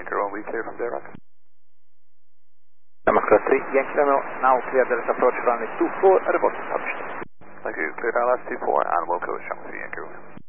Anchor will be clear from there, Rocket. Lima 3, Yankee Romeo, now clear the approach runway 24 at about touch. Thank you. Clear LS 24 and we'll close Chang'e Yankee Romeo.